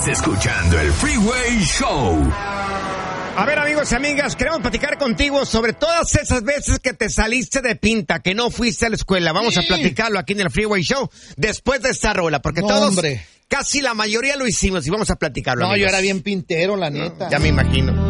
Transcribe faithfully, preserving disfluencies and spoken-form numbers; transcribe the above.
Estás escuchando el Freeway Show. A ver, amigos y amigas, queremos platicar contigo sobre todas esas veces que te saliste de pinta, que no fuiste a la escuela. Vamos sí. a platicarlo aquí en el Freeway Show después de esta rola, porque no, todos, hombre. casi la mayoría lo hicimos y vamos a platicarlo, No, amigos. yo era bien pintero, la neta. No, ya me imagino.